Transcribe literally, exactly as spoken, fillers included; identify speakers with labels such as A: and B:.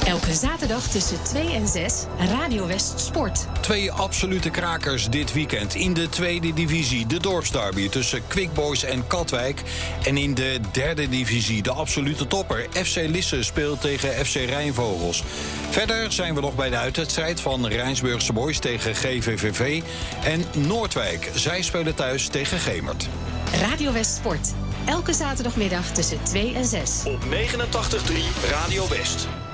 A: Elke zaterdag tussen twee en zes, Radio West Sport.
B: Twee absolute krakers dit weekend. In de tweede divisie de dorpsderby tussen Quick Boys en Katwijk. En in de derde divisie de absolute topper. F C Lisse speelt tegen F C Rijnvogels. Verder zijn we nog bij de uitwedstrijd van Rijnsburgse Boys tegen G V V V. En Noordwijk, zij spelen thuis tegen Gemert.
A: Radio West Sport. Elke zaterdagmiddag tussen twee en zes.
C: Op negenentachtig komma drie Radio West.